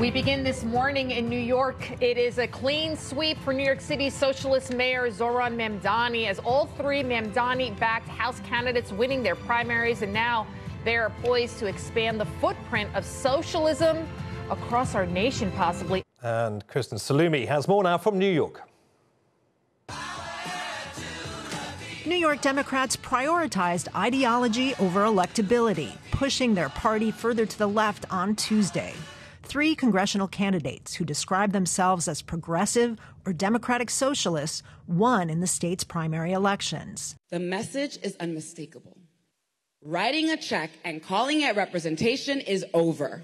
We begin this morning in New York. It is a clean sweep for New York City Socialist Mayor Zohran Mamdani, as all three Mamdani-backed House candidates winning their primaries, and now they are poised to expand the footprint of socialism across our nation, possibly. And Kristen Salumi has more now from New York. New York Democrats prioritized ideology over electability, pushing their party further to the left on Tuesday. 3 congressional candidates who describe themselves as progressive or democratic socialists won in the state's primary elections. The message is unmistakable. Writing a check and calling it representation is over.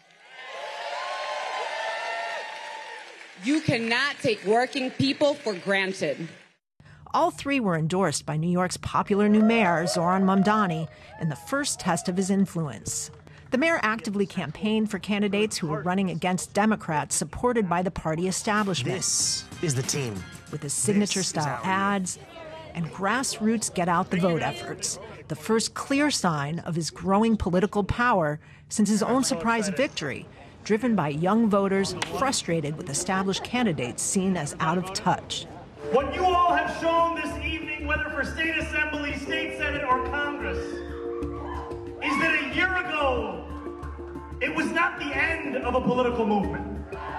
You cannot take working people for granted. All 3 were endorsed by New York's popular new mayor, Zohran Mamdani, in the first test of his influence. The mayor actively campaigned for candidates who were running against Democrats supported by the party establishment. This is the team. With his signature-style ads and grassroots get-out-the-vote efforts, the first clear sign of his growing political power since his own surprise victory, driven by young voters frustrated with established candidates seen as out of touch. What you all have shown this evening, whether for state assembly, state senate, or Congress, is that a year ago, it was not the end of a political movement.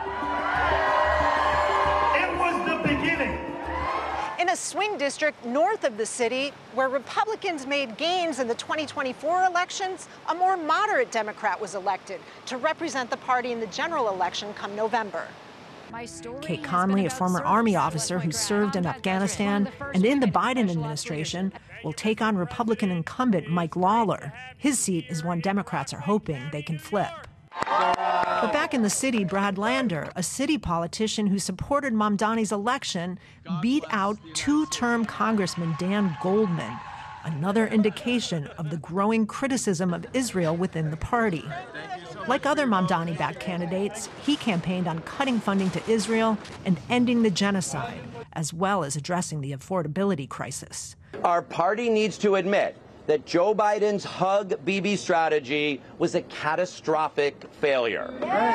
It was the beginning. In a swing district north of the city, where Republicans made gains in the 2024 elections, a more moderate Democrat was elected to represent the party in the general election come November. Kate Conley, a former Army officer who served in Afghanistan and in the Biden administration, will take on Republican incumbent Mike Lawler. His seat is one Democrats are hoping they can flip. But back in the city, Brad Lander, a city politician who supported Mamdani's election, beat out 2-term Congressman Dan Goldman, another indication of the growing criticism of Israel within the party. Like other Mamdani-backed candidates, he campaigned on cutting funding to Israel and ending the genocide, as well as addressing the affordability crisis. Our party needs to admit that Joe Biden's Hug Bibi strategy was a catastrophic failure.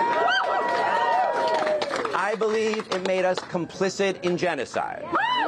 I believe it made us complicit in genocide.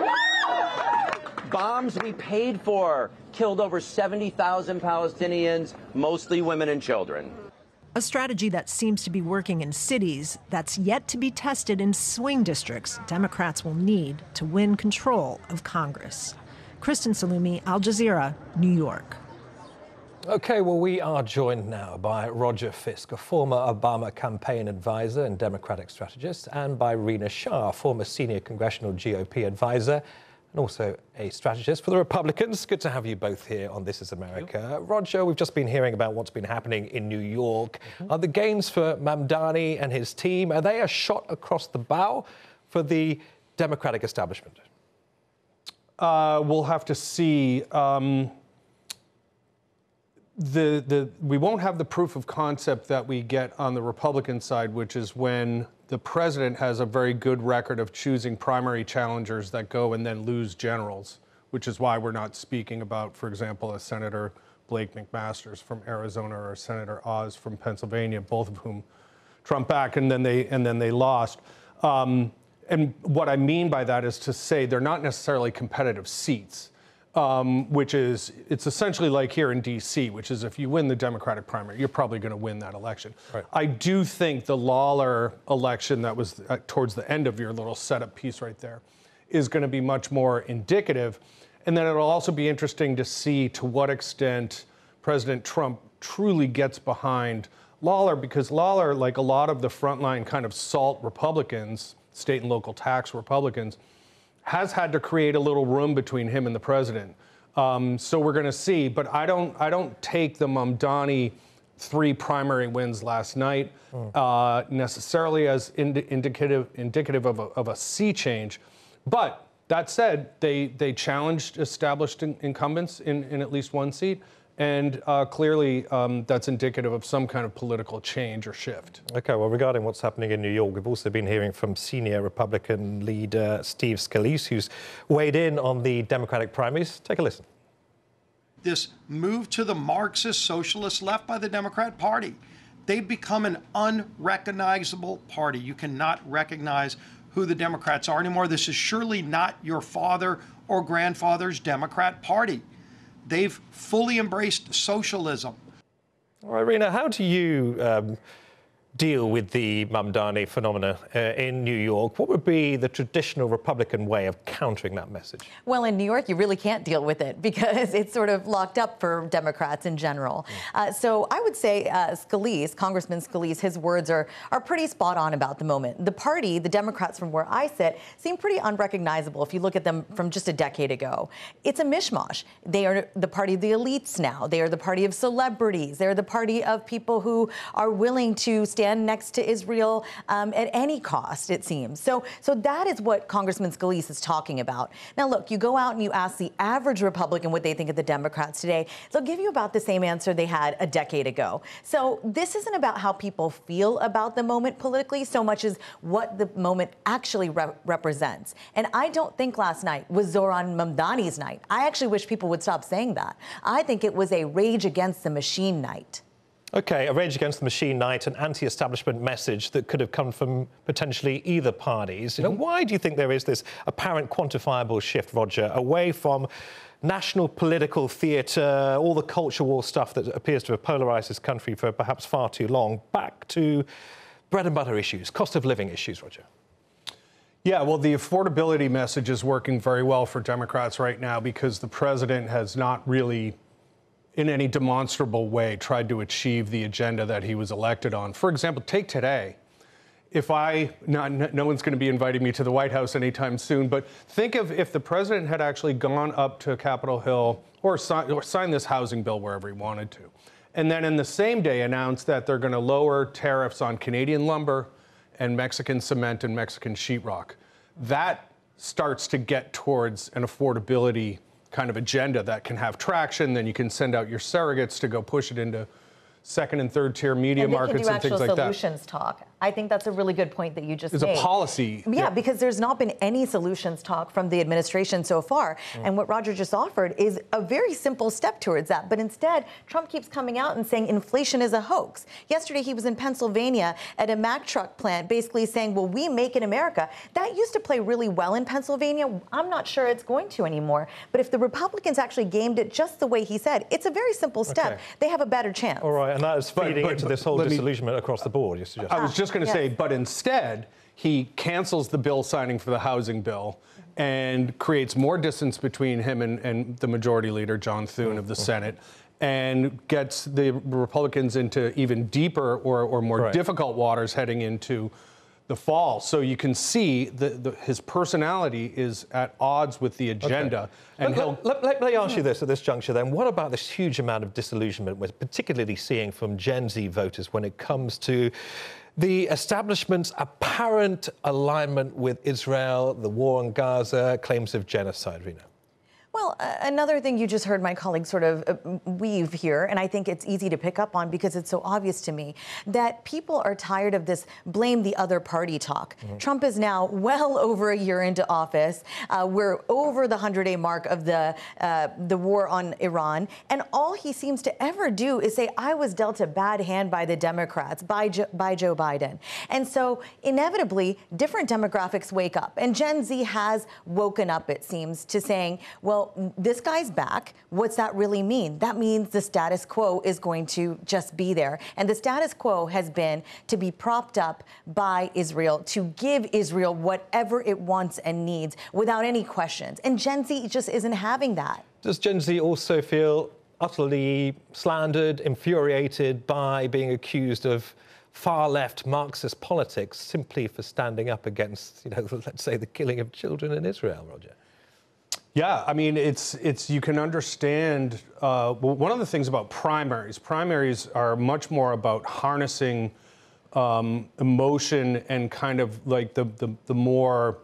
Bombs we paid for killed over 70,000 Palestinians, mostly women and children. A strategy that seems to be working in cities that's yet to be tested in swing districts Democrats will need to win control of Congress. Kristen Salumi, Al Jazeera, New York. Okay, well, we are joined now by Roger Fisk, a former Obama campaign advisor and Democratic strategist, and by Rina Shah, former senior congressional GOP advisor and also a strategist for the Republicans. Good to have you both here on This Is America. Roger, we've just been hearing about what's been happening in New York. Are the gains for Mamdani and his team, are they a shot across the bow for the Democratic establishment? We'll have to see. We won't have the proof of concept that we get on the Republican side, which is when the president has a very good record of choosing primary challengers that go and then lose generals, which is why we're not speaking about, for example, a Senator Blake McMasters from Arizona or Senator Oz from Pennsylvania, both of whom Trump backed and then they lost. And what I mean by that is to say they're not necessarily competitive seats. Which is, it's essentially like here in D.C., which is if you win the Democratic primary, you're probably going to win that election. Right. I do think the Lawler election that was towards the end of your little setup piece right there is going to be much more indicative. And then it'll also be interesting to see to what extent President Trump truly gets behind Lawler, because Lawler, like a lot of the frontline kind of SALT Republicans, state and local tax Republicans, has had to create a little room between him and the president. So we're going to see. But I don't take the Mamdani 3 primary wins last night necessarily as indicative of a sea change. But that said, they challenged established incumbents in at least one seat. And clearly, that's indicative of some kind of political change or shift. Okay, well, regarding what's happening in New York, we've also been hearing from senior Republican leader Steve Scalise, who's weighed in on the Democratic primaries. Take a listen. This move to the Marxist socialist left by the Democrat Party. they've become an unrecognizable party. You cannot recognize who the Democrats are anymore. This is surely not your father or grandfather's Democrat Party. They've fully embraced socialism. All right, Rina, how do you deal with the Mamdani phenomena in New York? What would be the traditional Republican way of countering that message? Well, in New York, you really can't deal with it because it's sort of locked up for Democrats in general. So I would say Scalise, Congressman Scalise, his words are pretty spot on about the moment. The party, the Democrats from where I sit, seem pretty unrecognizable if you look at them from just a decade ago. It's a mishmash. They are the party of the elites now. They are the party of celebrities. They're the party of people who are willing to stand next to Israel at any cost, it seems. So that is what Congressman Scalise is talking about. Now, look, you go out and you ask the average Republican what they think of the Democrats today, they'll give you about the same answer they had a decade ago. So this isn't about how people feel about the moment politically so much as what the moment actually represents. And I don't think last night was Zohran Mamdani's night. I actually wish people would stop saying that. I think it was a rage against the machine night. OK, a rage against the machine night, an anti-establishment message that could have come from potentially either parties. You know, why do you think there is this apparent quantifiable shift, Roger, away from national political theatre, all the culture war stuff that appears to have polarised this country for perhaps far too long, back to bread and butter issues, cost of living issues, Roger? Yeah, well, the affordability message is working very well for Democrats right now because the president has not really, in any demonstrable way, tried to achieve the agenda that he was elected on. For example, take today. No one's going to be inviting me to the White House anytime soon, but think of if the president had actually gone up to Capitol Hill or signed this housing bill wherever he wanted to, and then in the same day announced that they're going to lower tariffs on Canadian lumber and Mexican cement and Mexican sheetrock. That starts to get towards an affordability kind of agenda that can have traction. Then you can send out your surrogates to go push it into second and third tier media markets and things like that. And they can do actual solutions talk. I think that's a really good point that you just made. It's a policy. Yeah, because there's not been any solutions talk from the administration so far. And what Roger just offered is a very simple step towards that. But instead, Trump keeps coming out and saying inflation is a hoax. Yesterday, he was in Pennsylvania at a Mack truck plant basically saying, well, we make in America. That used to play really well in Pennsylvania. I'm not sure it's going to anymore. But if the Republicans actually gamed it just the way he said, it's a very simple step. Okay. They have a better chance. All right, and that is feeding into this whole disillusionment across the board, you suggest. I was just going to say, but instead, he cancels the bill signing for the housing bill and creates more distance between him and the majority leader, John Thune of the Senate, and gets the Republicans into even deeper or more difficult waters heading into the fall. So you can see his personality is at odds with the agenda. Okay. And let me ask you this at this juncture then. What about this huge amount of disillusionment we're particularly seeing from Gen Z voters when it comes to the establishment's apparent alignment with Israel, the war on Gaza, claims of genocide, Rina? Well, another thing you just heard my colleague sort of weave here, and I think it's easy to pick up on because it's so obvious to me, that people are tired of this blame the other party talk. Trump is now well over a year into office. We're over the 100-day mark of the war on Iran, and all he seems to ever do is say, I was dealt a bad hand by the Democrats, by Joe Biden. And so inevitably, different demographics wake up, and Gen Z has woken up, it seems, to saying, well, this guy's back. What's that really mean? That means the status quo is going to just be there. And the status quo has been to be propped up by Israel, to give Israel whatever it wants and needs without any questions. And Gen Z just isn't having that. Does Gen Z also feel utterly slandered, infuriated by being accused of far-left Marxist politics simply for standing up against, let's say, the killing of children in Israel, Roger? Yeah, I mean, it's you can understand. One of the things about primaries are much more about harnessing emotion and kind of like the more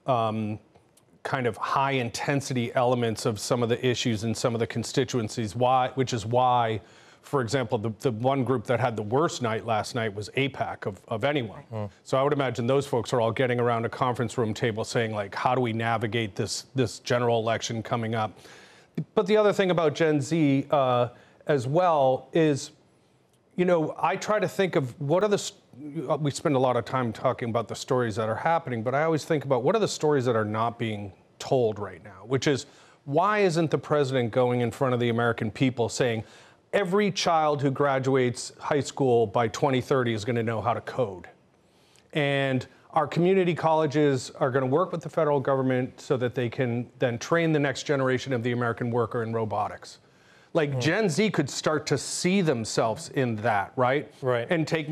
kind of high intensity elements of some of the issues in some of the constituencies. Which is why, for example, the one group that had the worst night last night was AIPAC of anyone. So I would imagine those folks are all getting around a conference room table saying, like, how do we navigate this general election coming up? But the other thing about Gen Z as well is you know, I try to think of what are we spend a lot of time talking about the stories that are happening, but I always think about what are the stories that are not being told right now, which is why isn't the president going in front of the American people saying every child who graduates high school by 2030 is going to know how to code? And our community colleges are going to work with the federal government so that they can then train the next generation of the American worker in robotics. Like Gen Z could start to see themselves in that, right? Right. And take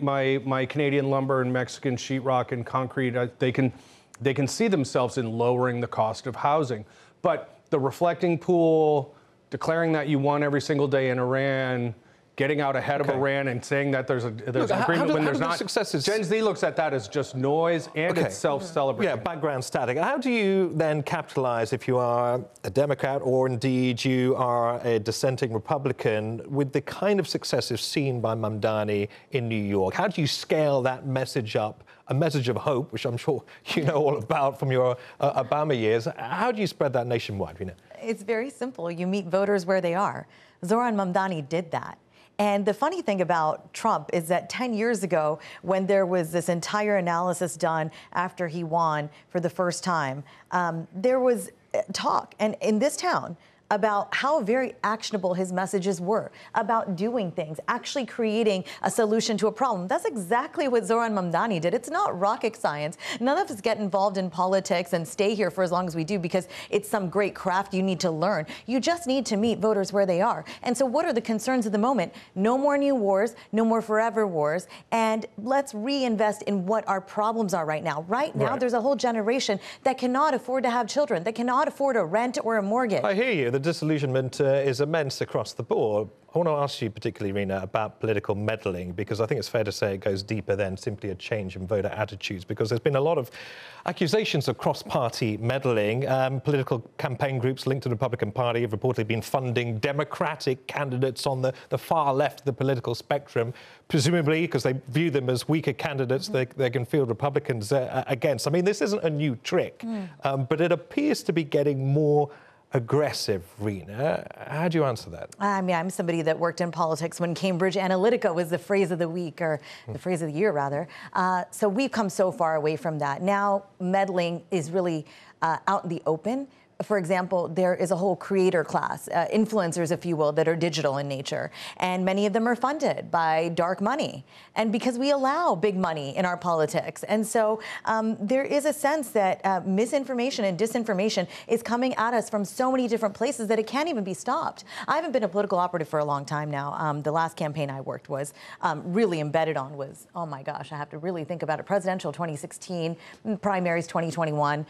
my Canadian lumber and Mexican sheetrock and concrete. They can see themselves in lowering the cost of housing. But the reflecting pool, declaring that you won every single day in Iran, getting out ahead of Iran and saying that there's an agreement when there's not. Gen Z looks at that as just noise and it's self-celebrating. Yeah, background static. How do you then capitalize if you are a Democrat or indeed you are a dissenting Republican with the kind of successes seen by Mamdani in New York? How do you scale that message up? A message of hope, which I'm sure you know all about from your Obama years. How do you spread that nationwide, Rina? It's very simple. You meet voters where they are. Zohran Mamdani did that. And the funny thing about Trump is that 10 years ago, when there was this entire analysis done after he won for the first time, there was talk and in this town about how very actionable his messages were, about doing things, actually creating a solution to a problem. That's exactly what Zohran Mamdani did. It's not rocket science. None of us get involved in politics and stay here for as long as we do because it's some great craft you need to learn. You just need to meet voters where they are. And so what are the concerns of the moment? No more new wars, no more forever wars, and let's reinvest in what our problems are right now. Right now, there's a whole generation that cannot afford to have children, that cannot afford a rent or a mortgage. I hear you. The disillusionment is immense across the board. I want to ask you particularly, Rina, about political meddling, because I think it's fair to say it goes deeper than simply a change in voter attitudes, because there's been a lot of accusations of cross-party meddling. Political campaign groups linked to the Republican Party have reportedly been funding Democratic candidates on the far left of the political spectrum, presumably because they view them as weaker candidates they can field Republicans against. I mean, this isn't a new trick, but it appears to be getting more aggressive, Rina. How do you answer that? I mean, I'm somebody that worked in politics when Cambridge Analytica was the phrase of the week, or the phrase of the year, rather. So we've come so far away from that. Now, meddling is really out in the open. For example, there is a whole creator class, influencers, if you will, that are digital in nature. And many of them are funded by dark money. And because we allow big money in our politics. And so there is a sense that misinformation and disinformation is coming at us from so many different places that it can't even be stopped. I haven't been a political operative for a long time now. The last campaign I worked was really embedded on was, oh my gosh, I have to really think about it, presidential 2016, primaries 2021.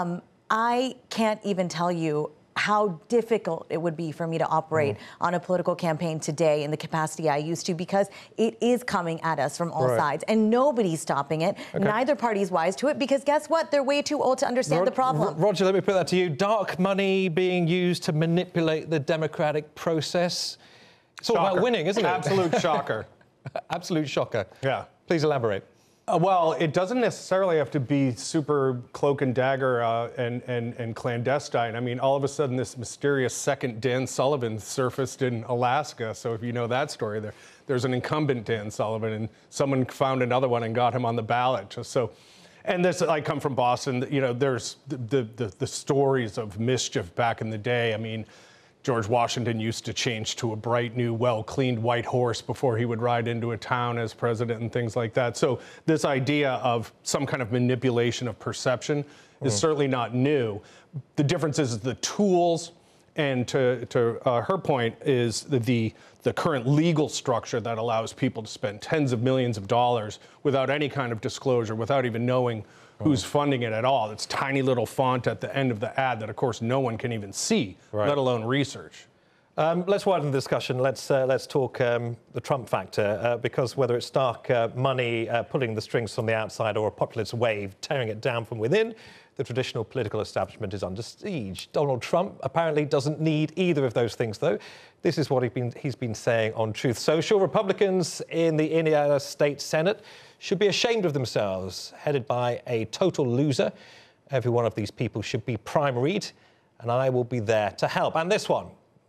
I can't even tell you how difficult it would be for me to operate on a political campaign today in the capacity I used to, because it is coming at us from all sides and nobody's stopping it. Neither party's wise to it, because guess what? They're way too old to understand the problem. Roger, let me put that to you. Dark money being used to manipulate the democratic process. It's all about winning, isn't it? Absolute shocker. Absolute shocker. Yeah. Please elaborate. Well, it doesn't necessarily have to be super cloak and dagger and clandestine. I mean, all of a sudden, this mysterious second Dan Sullivan surfaced in Alaska. So if you know that story, there's an incumbent Dan Sullivan, and someone found another one and got him on the ballot. So, and this, I come from Boston. You know, there's the stories of mischief back in the day. I mean, George Washington used to change to a bright, new, well-cleaned white horse before he would ride into a town as president and things like that. So this idea of some kind of manipulation of perception is certainly not new. The difference is the tools, and to her point, is the current legal structure that allows people to spend tens of millions of dollars without any kind of disclosure, without even knowing who's funding it at all. It's tiny little font at the end of the ad that, of course, no one can even see, let alone research. Let's widen the discussion. Let's talk the Trump factor, because whether it's dark money pulling the strings from the outside or a populist wave tearing it down from within, the traditional political establishment is under siege. Donald Trump apparently doesn't need either of those things, though. This is what he's been saying on Truth Social. Republicans in the Indiana State Senate should be ashamed of themselves, headed by a total loser. Every one of these people should be primaried, and I will be there to help. And this one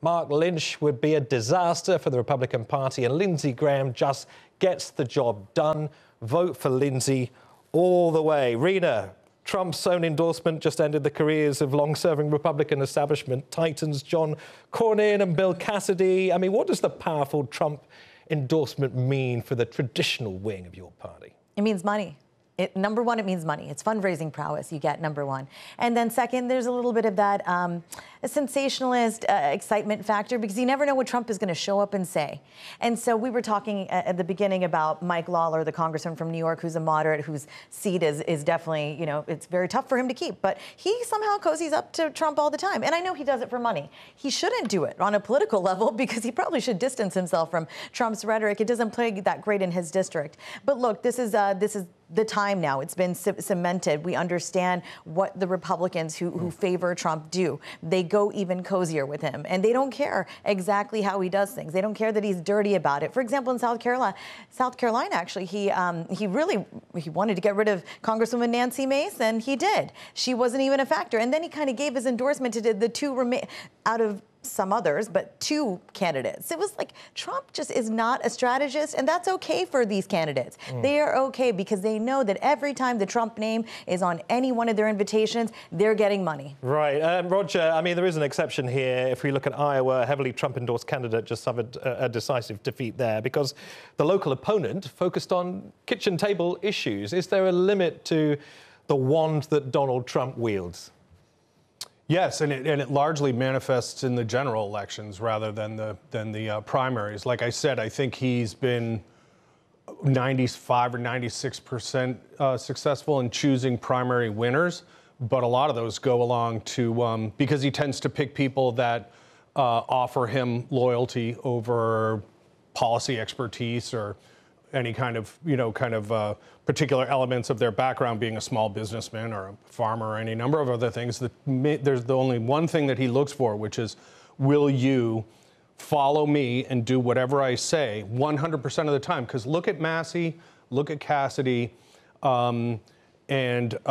Mark Lynch would be a disaster for the Republican Party, and Lindsey Graham just gets the job done. Vote for Lindsey all the way. Rena, Trump's own endorsement just ended the careers of long-serving Republican establishment titans John Cornyn and Bill Cassidy. I mean, what does the powerful Trump endorsement mean for the traditional wing of your party? It means money. Number one, it means money. It's fundraising prowess you get, number one. And then second, there's a little bit of that sensationalist excitement factor, because you never know what Trump is going to show up and say. And so we were talking at the beginning about Mike Lawler, the congressman from New York, who's a moderate, whose seat is definitely, you know, it's very tough for him to keep. But he somehow cozies up to Trump all the time. And I know he does it for money. He shouldn't do it on a political level, because he probably should distance himself from Trump's rhetoric. It doesn't play that great in his district. But look, this is the time now. It's been cemented. We understand what the Republicans who favor Trump do. They go even cozier with him, and they don't care exactly how he does things. They don't care that he's dirty about it. For example, in South Carolina, actually, he wanted to get rid of Congresswoman Nancy Mace, and he did. She wasn't even a factor. And then he kind of gave his endorsement to the two out of some others, but two candidates. It was like Trump just is not a strategist, and that's okay for these candidates. They are okay because they know that every time the Trump name is on any one of their invitations, they're getting money. Right. Roger, I mean, there is an exception here. If we look at Iowa, a heavily Trump-endorsed candidate just suffered a decisive defeat there because the local opponent focused on kitchen table issues. Is there a limit to the wand that Donald Trump wields? Yes, and it largely manifests in the general elections rather than the primaries. Like I said, I think he's been 95 or 96% successful in choosing primary winners, but a lot of those go along to because he tends to pick people that offer him loyalty over policy expertise or any kind of, particular elements of their background, being a small businessman or a farmer or any number of other things. There's the only one thing that he looks for, which is, will you follow me and do whatever I say 100% of the time? Because look at Massey, look at Cassidy, and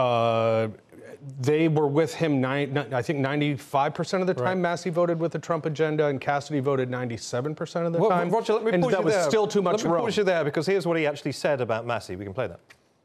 they were with him, I think 95% of the time. Right. Massey voted with the Trump agenda, and Cassidy voted 97% of the time. Roger, let me and pause that you was there. still too much room. Let me pause you there, because here's what he actually said about Massey. We can play that.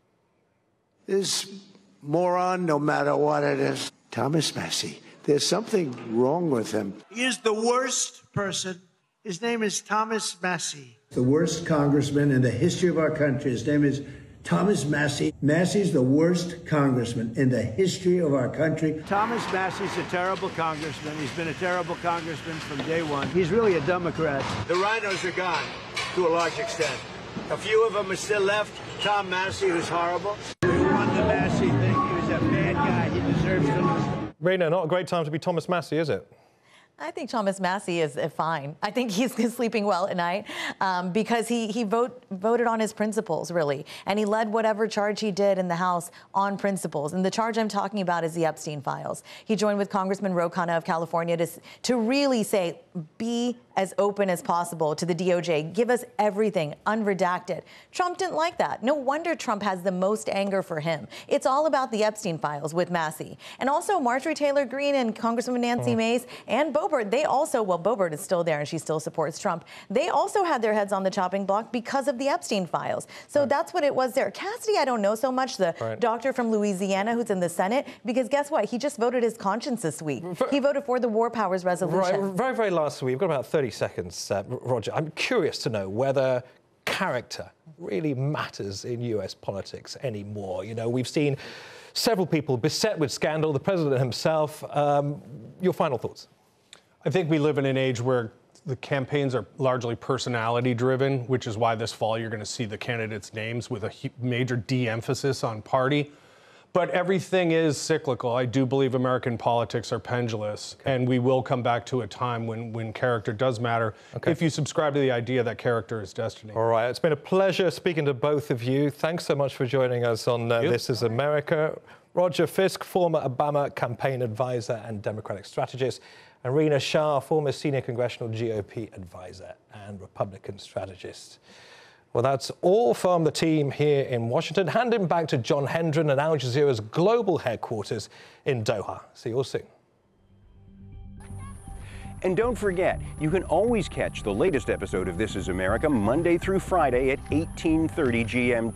This moron, no matter what it is, Thomas Massey, there's something wrong with him. He is the worst person. His name is Thomas Massey. The worst congressman in the history of our country. His name is Thomas Massey. Massey's the worst congressman in the history of our country. Thomas Massey's a terrible congressman. He's been a terrible congressman from day one. He's really a Democrat. The rhinos are gone, to a large extent. A few of them are still left. Tom Massey, who's horrible. We won the Massey thing. He was a bad guy. He deserves to lose. Rena, not a great time to be Thomas Massey, is it? I think Thomas Massey is fine. I think he's sleeping well at night because he voted on his principles, really. And he led whatever charge he did in the House on principles. And the charge I'm talking about is the Epstein files. He joined with Congressman Ro Khanna of California to really say, be as open as possible to the DOJ. Give us everything, unredacted. Trump didn't like that. No wonder Trump has the most anger for him. It's all about the Epstein files with Massey. And also Marjorie Taylor Greene and Congresswoman Nancy Mace and Boebert, they also, well, Boebert is still there and she still supports Trump. They also had their heads on the chopping block because of the Epstein files. So that's what it was there. Cassidy, I don't know so much, the doctor from Louisiana who's in the Senate, because guess what? He just voted his conscience this week. He voted for the War Powers Resolution. Right, very, very last week. We've got about 30 seconds, Roger. I'm curious to know whether character really matters in US politics anymore. You know, we've seen several people beset with scandal, the president himself. Your final thoughts? I think we live in an age where the campaigns are largely personality driven, which is why this fall you're going to see the candidates' names with a major de-emphasis on party. But everything is cyclical. I do believe American politics are pendulous, and we will come back to a time when character does matter, if you subscribe to the idea that character is destiny. All right, it's been a pleasure speaking to both of you. Thanks so much for joining us on This Is America. Roger Fisk, former Obama campaign advisor and Democratic strategist, and Rena Shah, former senior congressional GOP advisor and Republican strategist. Well, that's all from the team here in Washington. Handing back to John Hendren at Al Jazeera's global headquarters in Doha. See you all soon. And don't forget, you can always catch the latest episode of This Is America Monday through Friday at 18:30 GMT.